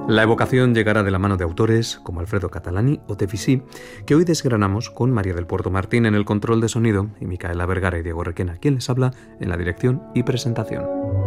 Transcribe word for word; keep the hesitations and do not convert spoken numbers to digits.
La evocación llegará de la mano de autores como Alfredo Catalani o Tefisí, que hoy desgranamos con María del Puerto Martín en el control de sonido y Micaela Vergara y Diego Requena, quien les habla en la dirección y presentación.